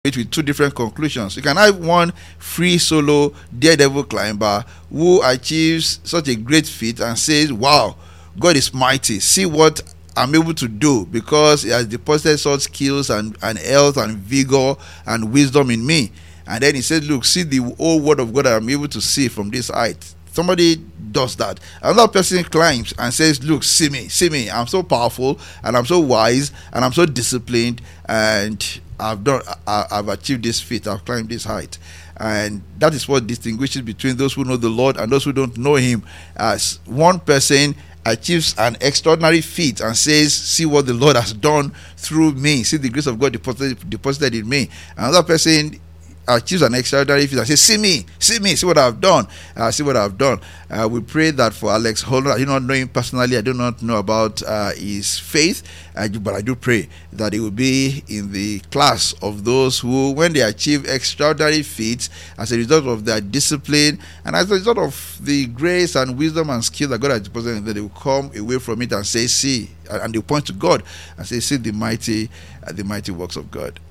it with two different conclusions. You can have one free solo daredevil climber who achieves such a great feat and says, wow, God is mighty. See what I'm able to do because he has deposited such skills and health and vigor and wisdom in me. And then he says, look, see the whole word of God that I'm able to see from this height. Somebody does that. Another person climbs and says, look, see me. I'm so powerful and I'm so wise and I'm so disciplined and I've achieved this feat. I've climbed this height. And that is what distinguishes between those who know the Lord and those who don't know him. As one person achieves an extraordinary feat and says, see what the Lord has done through me. See the grace of God deposited in me. Another person achieves an extraordinary feat and says, see what I've done. We pray that for Alex Holland. I do not know him personally. I do not know about his faith, but I do pray that he will be in the class of those who, when they achieve extraordinary feats as a result of their discipline and as a result of the grace and wisdom and skill that God has deposited in them, they will come away from it and say, see, and they point to God and say, see the mighty works of God.